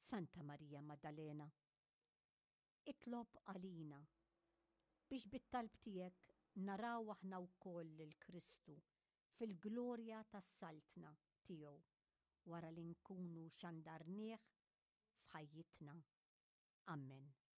Santa Marija Maddalena, itlob għalina biex bit-talb tiegħek naraw aħna wkoll lil Kristu fil-glorja tas-saltna tiegħu wara li nkunu xandarnieh f'ħajjitna. Amen.